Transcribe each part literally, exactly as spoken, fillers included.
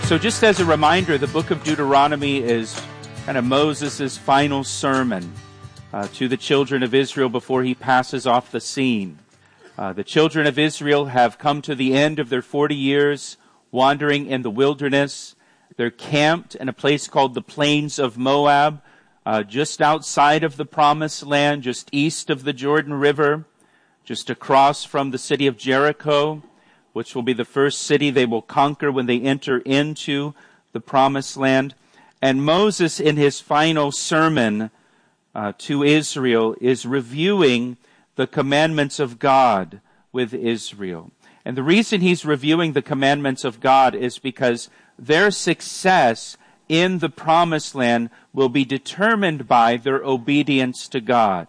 So just as a reminder, the book of Deuteronomy is kind of Moses' final sermon uh, to the children of Israel before he passes off the scene. Uh, the children of Israel have come to the end of their forty years wandering in the wilderness. They're camped in a place called the Plains of Moab, uh, just outside of the Promised Land, just east of the Jordan River, just across from the city of Jericho, which will be the first city they will conquer when they enter into the Promised Land. And Moses, in his final sermon uh, to Israel, is reviewing the commandments of God with Israel. And the reason he's reviewing the commandments of God is because their success in the Promised Land will be determined by their obedience to God.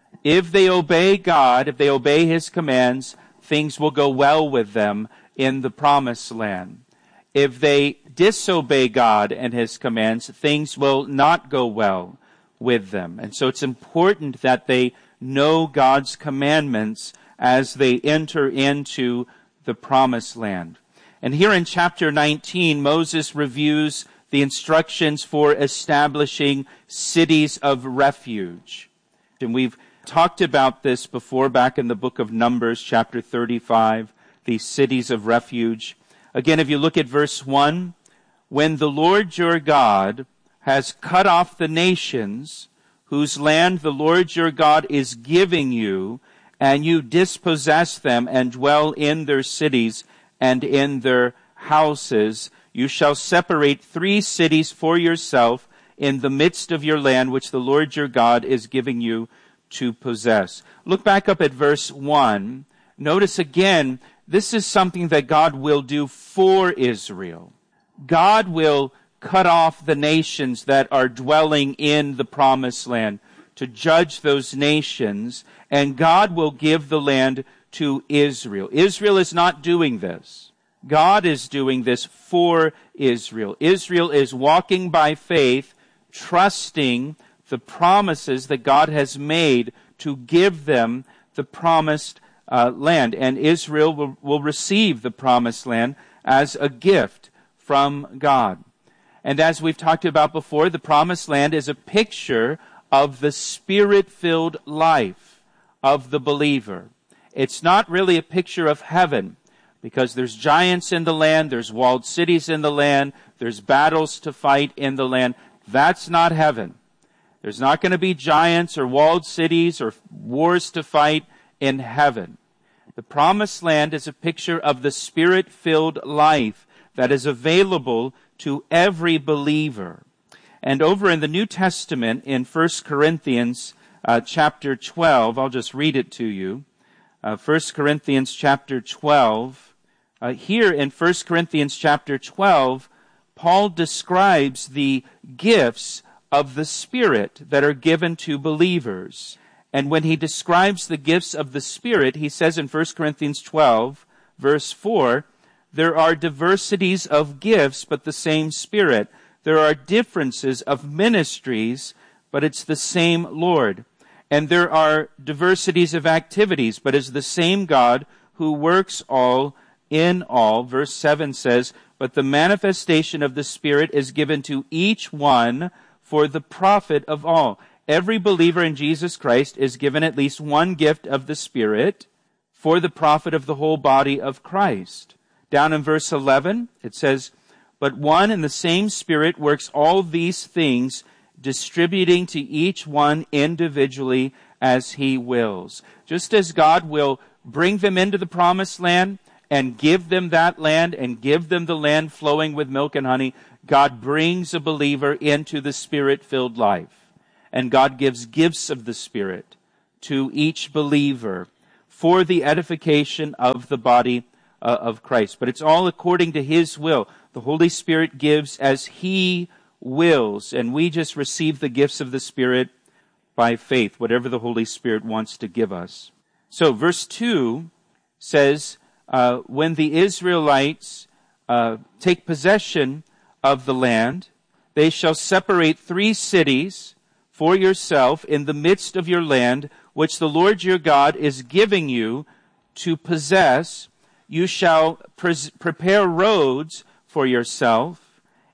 If they obey God, if they obey His commands, things will go well with them in the Promised Land. If they disobey God and His commands, things will not go well with them. And so it's important that they know God's commandments as they enter into the Promised Land. And here in chapter nineteen, Moses reviews the instructions for establishing cities of refuge. And we've talked about this before back in the book of Numbers, chapter thirty-five, these cities of refuge. Again, if you look at verse one, when the Lord your God has cut off the nations whose land the Lord your God is giving you, and you dispossess them and dwell in their cities and in their houses, you shall separate three cities for yourself in the midst of your land, which the Lord your God is giving you to possess. Look back up at verse one. Notice again, this is something that God will do for Israel. God will cut off the nations that are dwelling in the Promised Land to judge those nations, and God will give the land to Israel. Israel is not doing this. God is doing this for Israel. Israel is walking by faith, trusting the promises that God has made to give them the promised uh, land. And Israel will, will receive the promised land as a gift from God. And as we've talked about before, the promised land is a picture of the Spirit-filled life of the believer. It's not really a picture of heaven, because there's giants in the land, there's walled cities in the land, there's battles to fight in the land. That's not heaven. There's not going to be giants or walled cities or wars to fight in heaven. The Promised Land is a picture of the Spirit-filled life that is available to every believer. And over in the New Testament, in First Corinthians uh, chapter twelve, I'll just read it to you. Uh, First Corinthians chapter twelve. Uh, here in First Corinthians chapter twelve, Paul describes the gifts of the Spirit that are given to believers. And when he describes the gifts of the Spirit, he says in First Corinthians twelve, verse four, there are diversities of gifts, but the same Spirit. There are differences of ministries, but it's the same Lord. And there are diversities of activities, but it's the same God who works all in all. Verse seven says, but the manifestation of the Spirit is given to each one for the profit of all. Every believer in Jesus Christ is given at least one gift of the Spirit for the profit of the whole body of Christ. Down in verse eleven, it says, but one and the same Spirit works all these things, distributing to each one individually as He wills. Just as God will bring them into the Promised Land and give them that land and give them the land flowing with milk and honey, God brings a believer into the Spirit-filled life. And God gives gifts of the Spirit to each believer for the edification of the body uh, of Christ. But it's all according to His will. The Holy Spirit gives as He wills, and we just receive the gifts of the Spirit by faith, whatever the Holy Spirit wants to give us. So verse two says, uh, when the Israelites uh, take possession of the land, they shall separate three cities for yourself in the midst of your land, which the Lord your God is giving you to possess. You shall pre- prepare roads for yourself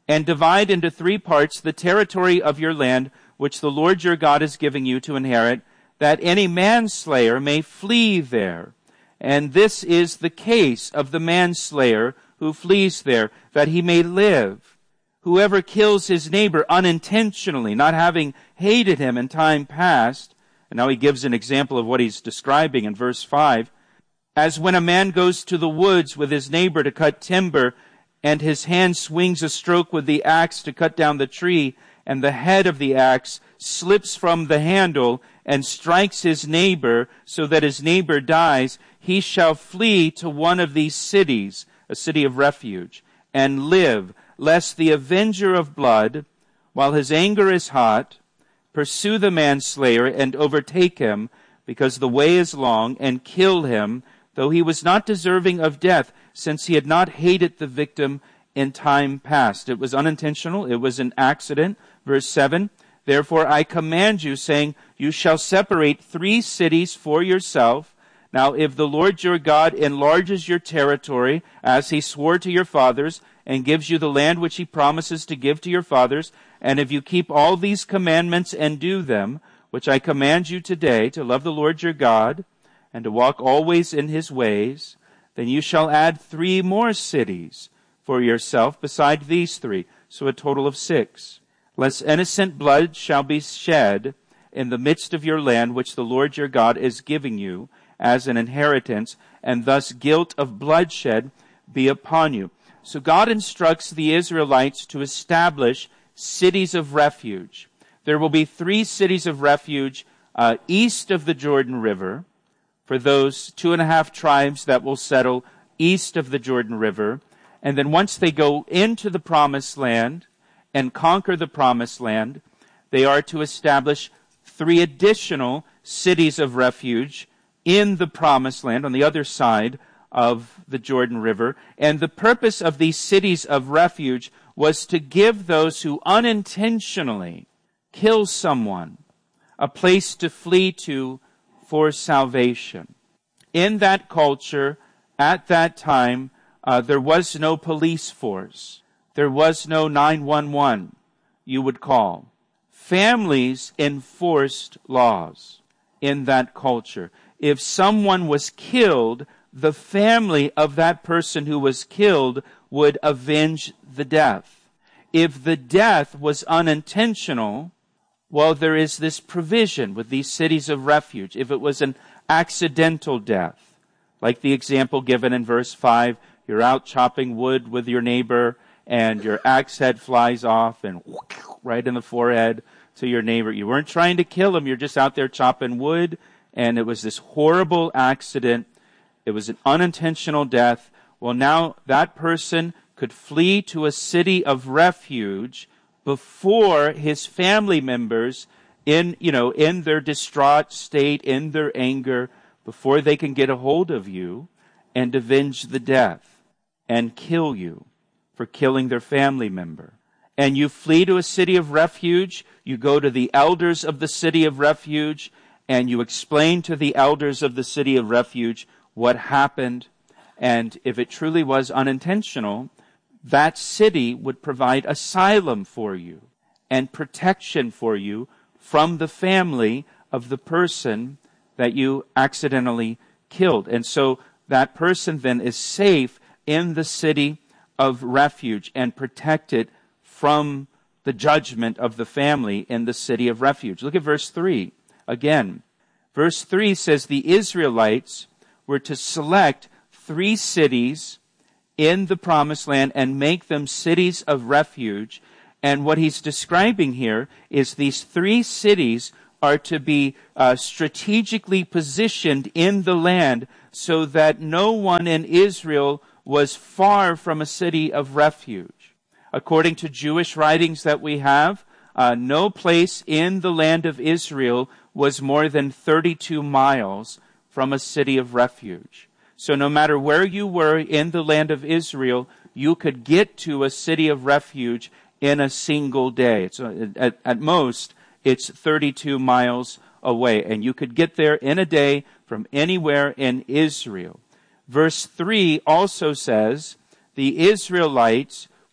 and divide into three parts the territory of your land, which the Lord your God is giving you to inherit, that any manslayer may flee there. And this is the case of the manslayer who flees there, that he may live. Whoever kills his neighbor unintentionally, not having hated him in time past, and now he gives an example of what he's describing in verse five, as when a man goes to the woods with his neighbor to cut timber, and his hand swings a stroke with the axe to cut down the tree, and the head of the axe slips from the handle and strikes his neighbor so that his neighbor dies, he shall flee to one of these cities, a city of refuge, and live, lest the avenger of blood, while his anger is hot, pursue the manslayer and overtake him, because the way is long, and kill him, though he was not deserving of death, since he had not hated the victim in time past. It was unintentional. It was an accident. Verse seven, therefore I command you, saying, you shall separate three cities for yourself. Now if the Lord your God enlarges your territory, as he swore to your fathers, and gives you the land which he promises to give to your fathers, and if you keep all these commandments and do them, which I command you today, to love the Lord your God, and to walk always in his ways, then you shall add three more cities for yourself beside these three, so a total of six. Lest innocent blood shall be shed in the midst of your land, which the Lord your God is giving you as an inheritance, and thus guilt of bloodshed be upon you. So God instructs the Israelites to establish cities of refuge. There will be three cities of refuge uh, east of the Jordan River, for those two and a half tribes that will settle east of the Jordan River. And then once they go into the promised land and conquer the promised land, they are to establish three additional cities of refuge in the promised land on the other side of the Jordan River. And the purpose of these cities of refuge was to give those who unintentionally kill someone a place to flee to for salvation. In that culture, at that time, uh, there was no police force. There was no nine one one you would call. Families enforced laws in that culture. If someone was killed, the family of that person who was killed would avenge the death. If the death was unintentional, well, there is this provision with these cities of refuge. If it was an accidental death, like the example given in verse five, you're out chopping wood with your neighbor and your axe head flies off and right in the forehead to your neighbor. You weren't trying to kill him, you're just out there chopping wood, and it was this horrible accident. It was an unintentional death. Well, now that person could flee to a city of refuge before his family members, in, you know, in their distraught state, in their anger, before they can get a hold of you and avenge the death and kill you for killing their family member. And you flee to a city of refuge, you go to the elders of the city of refuge, and you explain to the elders of the city of refuge what happened. And if it truly was unintentional, that city would provide asylum for you and protection for you from the family of the person that you accidentally killed. And so that person then is safe in the city of refuge and protected from the judgment of the family in the city of refuge. Look at verse three again. Verse three says the Israelites were to select three cities in the promised land and make them cities of refuge. And what he's describing here is these three cities are to be uh, strategically positioned in the land so that no one in Israel was far from a city of refuge. According to Jewish writings that we have, uh, no place in the land of Israel was more than thirty-two miles from a city of refuge. So no matter where you were in the land of Israel, you could get to a city of refuge in a single day. It's, uh, at, at most, it's thirty-two miles away. And you could get there in a day from anywhere in Israel. Verse three also says the Israelites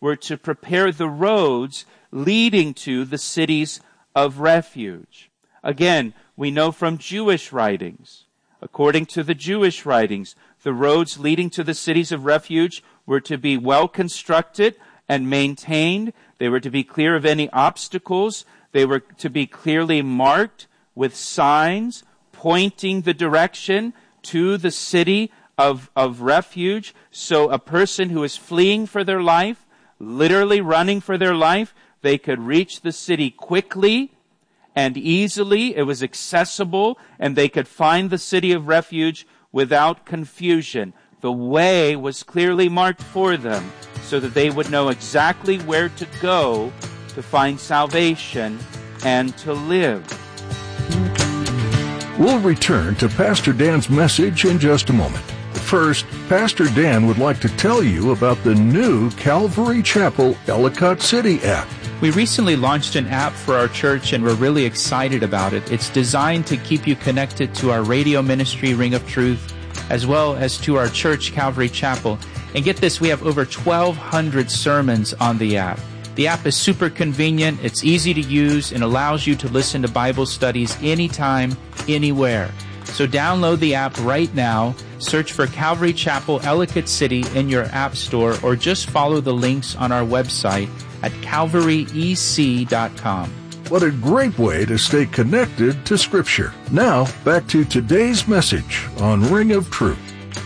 were to prepare the roads leading to the cities of refuge. Again, we know from Jewish writings, according to the Jewish writings, the roads leading to the cities of refuge were to be well constructed and maintained. They were to be clear of any obstacles. They were to be clearly marked with signs pointing the direction to the city of, of refuge. So a person who is fleeing for their life, literally running for their life, they could reach the city quickly and easily. It was accessible, and they could find the city of refuge without confusion. The way was clearly marked for them so that they would know exactly where to go to find salvation and to live. We'll return to Pastor Dan's message in just a moment. First, Pastor Dan would like to tell you about the new Calvary Chapel Ellicott City app. We recently launched an app for our church, and we're really excited about it. It's designed to keep you connected to our radio ministry, Ring of Truth, as well as to our church, Calvary Chapel. And get this, we have over twelve hundred sermons on the app. The app is super convenient, it's easy to use, and allows you to listen to Bible studies anytime, anywhere. So download the app right now, search for Calvary Chapel Ellicott City in your app store, or just follow the links on our website at calvary e c dot com. What a great way to stay connected to Scripture. Now, back to today's message on Ring of Truth.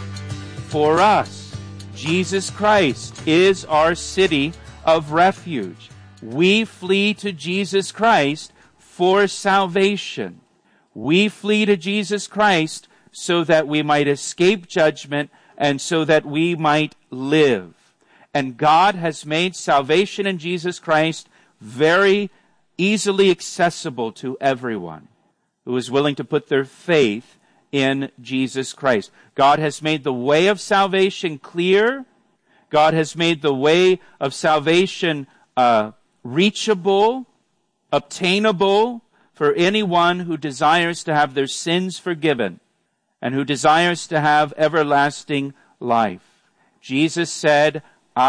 For us, Jesus Christ is our city of refuge. We flee to Jesus Christ for salvation. We flee to Jesus Christ so that we might escape judgment and so that we might live. And God has made salvation in Jesus Christ very easily accessible to everyone who is willing to put their faith in Jesus Christ. God has made the way of salvation clear. God has made the way of salvation uh, reachable, obtainable for anyone who desires to have their sins forgiven and who desires to have everlasting life. Jesus said,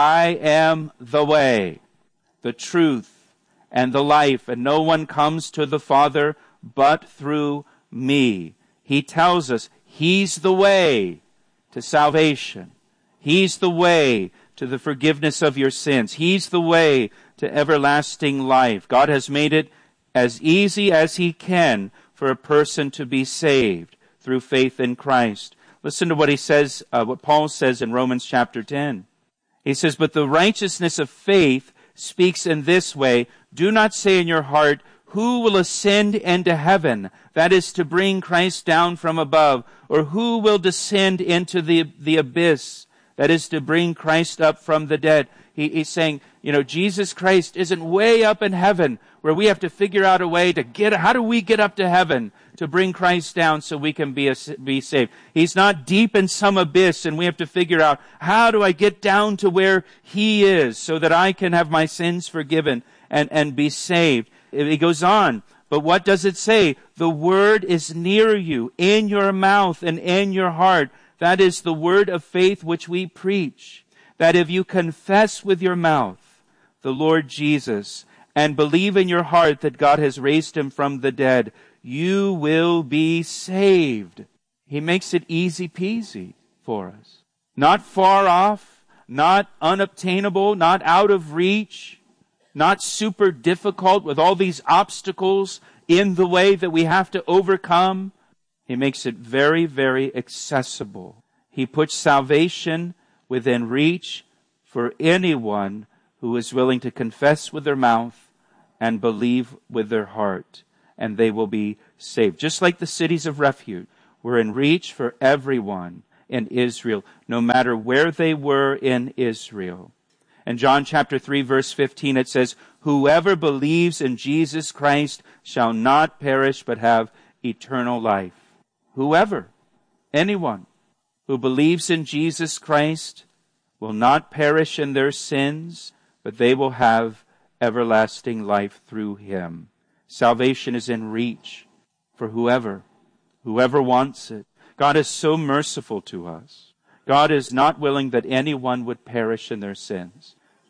I am the way, the truth, and the life, and no one comes to the Father but through me. He tells us He's the way to salvation. He's the way to the forgiveness of your sins. He's the way to everlasting life. God has made it as easy as He can for a person to be saved through faith in Christ. Listen to what he says, uh, what Paul says in Romans chapter ten. He says, but the righteousness of faith speaks in this way, do not say in your heart, who will ascend into heaven? That is to bring Christ down from above. Or who will descend into the, the abyss? That is to bring Christ up from the dead. He, he's saying, you know, Jesus Christ isn't way up in heaven where we have to figure out a way to get, how do we get up to heaven to bring Christ down so we can be, a, be saved? He's not deep in some abyss and we have to figure out, how do I get down to where He is so that I can have my sins forgiven and, and be saved? He goes on, but what does it say? The word is near you, in your mouth and in your heart. That is the word of faith which we preach. That if you confess with your mouth the Lord Jesus and believe in your heart that God has raised Him from the dead, you will be saved. He makes it easy peasy for us. Not far off, not unobtainable, not out of reach, not super difficult with all these obstacles in the way that we have to overcome. He makes it very, very accessible. He puts salvation within reach for anyone who is willing to confess with their mouth and believe with their heart, and they will be saved. Just like the cities of refuge were in reach for everyone in Israel, no matter where they were in Israel. In John chapter three, verse fifteen, it says, whoever believes in Jesus Christ shall not perish but have eternal life. Whoever, anyone who believes in Jesus Christ will not perish in their sins, but they will have everlasting life through Him. Salvation is in reach for whoever, whoever wants it. God is so merciful to us. God is not willing that anyone would perish in their sins,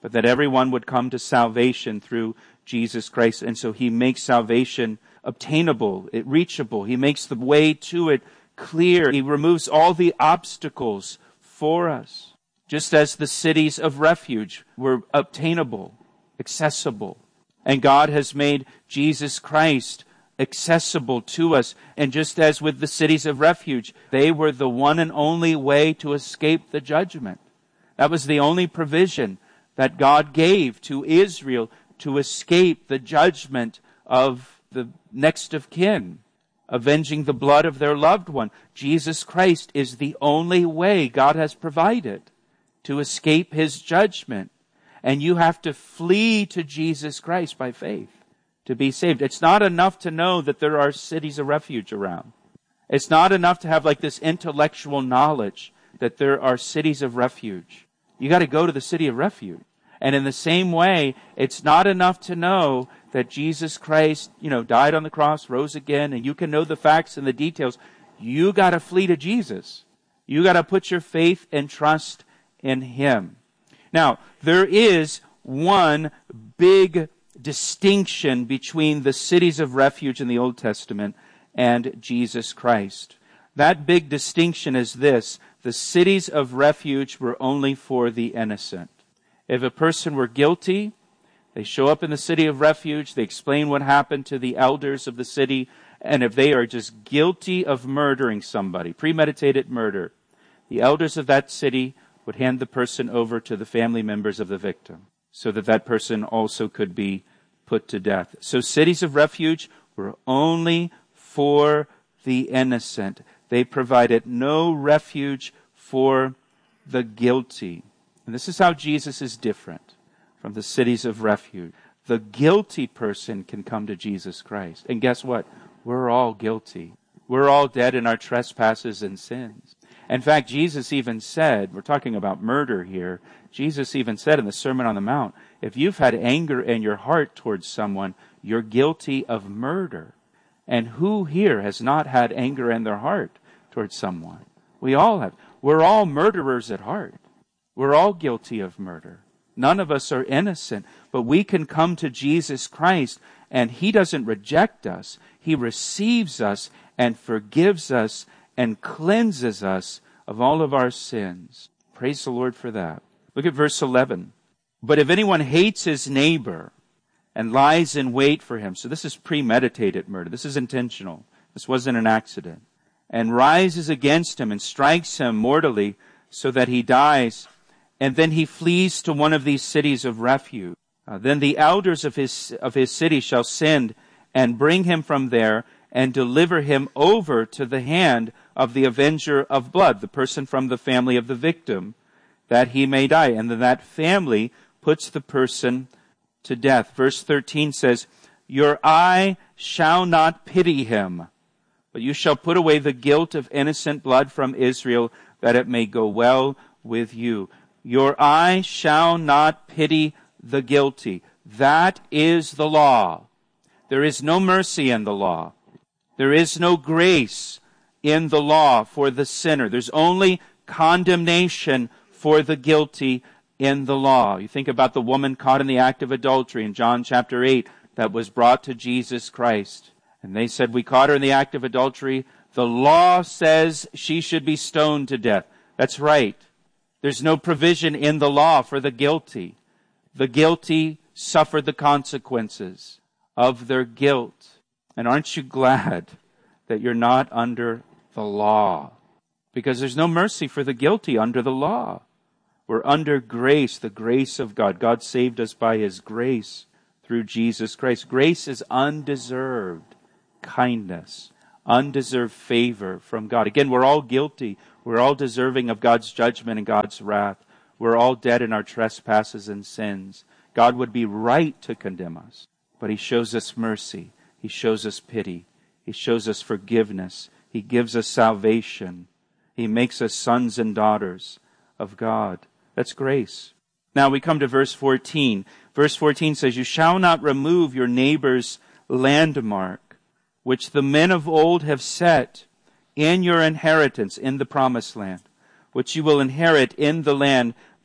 but that everyone would come to salvation through Jesus Christ. And so he makes salvation obtainable, it reachable. He makes the way to it clear. He removes all the obstacles for us. Just as the cities of refuge were obtainable, accessible. And God has made Jesus Christ accessible to us. And just as with the cities of refuge, they were the one and only way to escape the judgment. That was the only provision that God gave to Israel to escape the judgment of the next of kin, avenging the blood of their loved one. Jesus Christ is the only way God has provided to escape his judgment. And you have to flee to Jesus Christ by faith to be saved. It's not enough to know that there are cities of refuge around. It's not enough to have like this intellectual knowledge that there are cities of refuge. You got to go to the city of refuge. And in the same way, it's not enough to know that Jesus Christ, you know, died on the cross, rose again, and you can know the facts and the details. You got to flee to Jesus. You got to put your faith and trust in him. Now, there is one big distinction between the cities of refuge in the Old Testament and Jesus Christ. That big distinction is this: the cities of refuge were only for the innocent. If a person were guilty, they show up in the city of refuge, they explain what happened to the elders of the city, and if they are just guilty of murdering somebody, premeditated murder, the elders of that city would hand the person over to the family members of the victim so that that person also could be put to death. So cities of refuge were only for the innocent. They provided no refuge for the guilty. And this is how Jesus is different from the cities of refuge. The guilty person can come to Jesus Christ. And guess what? We're all guilty. We're all dead in our trespasses and sins. In fact, Jesus even said, we're talking about murder here, Jesus even said in the Sermon on the Mount, if you've had anger in your heart towards someone, you're guilty of murder. And who here has not had anger in their heart towards someone? We all have. We're all murderers at heart. We're all guilty of murder. None of us are innocent, but we can come to Jesus Christ, and he doesn't reject us. He receives us and forgives us and cleanses us of all of our sins. Praise the Lord for that. Look at verse eleven. But if anyone hates his neighbor and lies in wait for him, so this is premeditated murder. This is intentional. This wasn't an accident. And rises against him and strikes him mortally so that he dies, and then he flees to one of these cities of refuge. Uh, then the elders of his of his city shall send and bring him from there and deliver him over to the hand of the avenger of blood, the person from the family of the victim, that he may die. And then that family puts the person to death. Verse thirteen says, your eye shall not pity him, but you shall put away the guilt of innocent blood from Israel, that it may go well with you. Your eye shall not pity the guilty. That is the law. There is no mercy in the law. There is no grace in the law for the sinner. There's only condemnation for the guilty in the law. You think about the woman caught in the act of adultery in John chapter eight that was brought to Jesus Christ. And they said, we caught her in the act of adultery. The law says she should be stoned to death. That's right. There's no provision in the law for the guilty. The guilty suffer the consequences of their guilt. And aren't you glad that you're not under the law? Because there's no mercy for the guilty under the law. We're under grace, the grace of God. God saved us by his grace through Jesus Christ. Grace is undeserved kindness, undeserved favor from God. Again, we're all guilty. We're all deserving of God's judgment and God's wrath. We're all dead in our trespasses and sins. God would be right to condemn us, but he shows us mercy. He shows us pity. He shows us forgiveness. He gives us salvation. He makes us sons and daughters of God. That's grace. Now we come to verse fourteen. Verse fourteen says, you shall not remove your neighbor's landmark, which the men of old have set in your inheritance in the promised land, which you will inherit in the land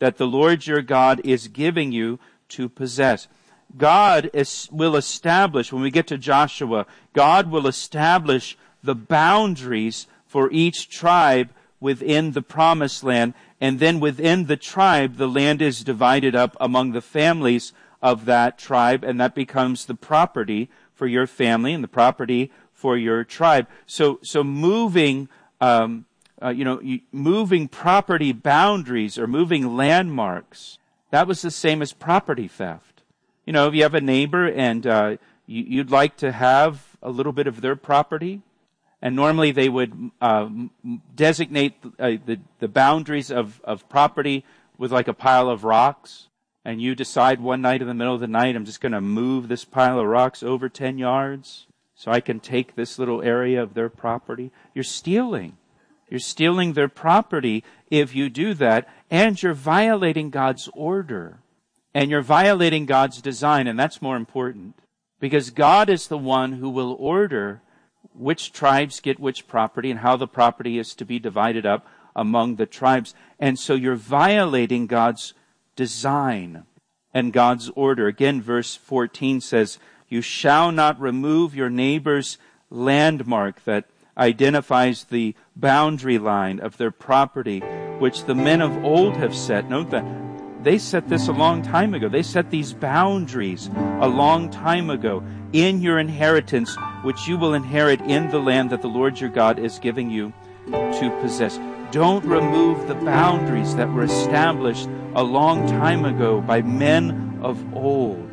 that the Lord your God is giving you to possess. God is, will establish, when we get to Joshua, God will establish the boundaries for each tribe within the promised land, and then within the tribe, the land is divided up among the families of that tribe, and that becomes the property for your family and the property for your tribe. So, so moving, um, uh, you know, moving property boundaries or moving landmarks, that was the same as property theft. You know, if you have a neighbor and uh, you, you'd like to have a little bit of their property, and normally they would uh, designate uh, the, the boundaries of, of property with like a pile of rocks. And you decide one night in the middle of the night, I'm just going to move this pile of rocks over ten yards so I can take this little area of their property. You're stealing. You're stealing their property if you do that. And you're violating God's order. And you're violating God's design. And that's more important. Because God is the one who will order which tribes get which property and how the property is to be divided up among the tribes. And so you're violating God's design and God's order. Again, verse fourteen says, you shall not remove your neighbor's landmark that identifies the boundary line of their property, which the men of old have set. Note that they set this a long time ago. They set these boundaries a long time ago in your inheritance, which you will inherit in the land that the Lord your God is giving you to possess. Don't remove the boundaries that were established a long time ago by men of old.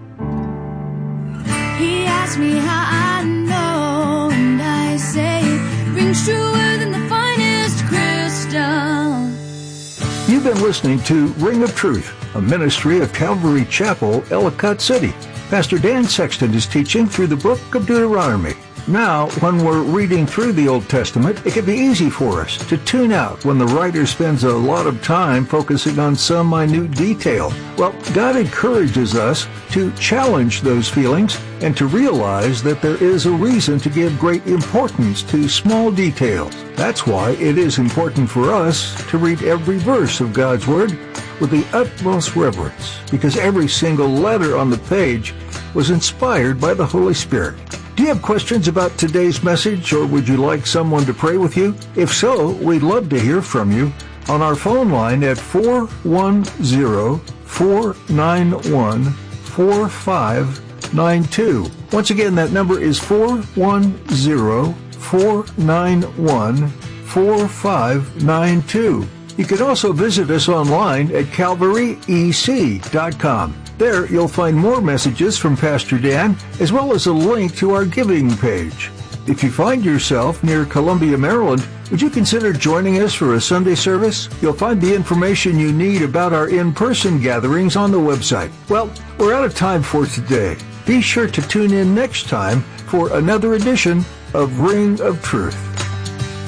He asked me how I know, and I say it rings truer than the finest crystal. You've been listening to Ring of Truth, a ministry of Calvary Chapel, Ellicott City. Pastor Dan Sexton is teaching through the book of Deuteronomy. Now, when we're reading through the Old Testament, it can be easy for us to tune out when the writer spends a lot of time focusing on some minute detail. Well, God encourages us to challenge those feelings and to realize that there is a reason to give great importance to small details. That's why it is important for us to read every verse of God's Word with the utmost reverence, because every single letter on the page was inspired by the Holy Spirit. Do you have questions about today's message, or would you like someone to pray with you? If so, we'd love to hear from you on our phone line at four one zero, four nine one, four five nine two. Once again, that number is four one zero, four nine one, four five nine two. You can also visit us online at calvary e c dot com. There, you'll find more messages from Pastor Dan, as well as a link to our giving page. If you find yourself near Columbia, Maryland, would you consider joining us for a Sunday service? You'll find the information you need about our in-person gatherings on the website. Well, we're out of time for today. Be sure to tune in next time for another edition of Ring of Truth.